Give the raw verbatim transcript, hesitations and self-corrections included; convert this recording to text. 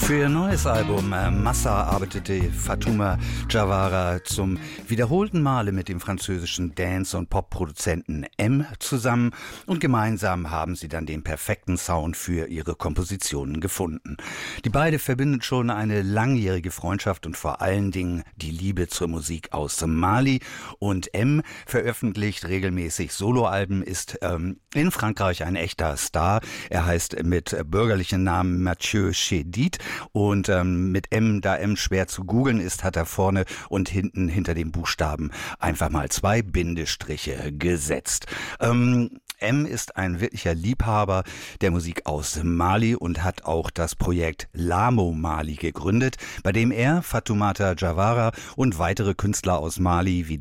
Für ihr neues Album äh, Massa arbeitete Fatouma Diawara zum wiederholten Male mit dem französischen Dance- und Pop-Produzenten M zusammen und gemeinsam haben sie dann den perfekten Sound für ihre Kompositionen gefunden. Die beiden verbindet schon eine langjährige Freundschaft und vor allen Dingen die Liebe zur Musik aus Mali, und M veröffentlicht regelmäßig Soloalben, ist ähm, in Frankreich ein echter Star. Er heißt mit bürgerlichen Namen Mathieu Chédid. Und ähm, mit M, da M schwer zu googeln ist, hat er vorne und hinten hinter den Buchstaben einfach mal zwei Bindestriche gesetzt. Ähm, M ist ein wirklicher Liebhaber der Musik aus Mali und hat auch das Projekt Lamo Mali gegründet, bei dem er, Fatoumata Diawara und weitere Künstler aus Mali wie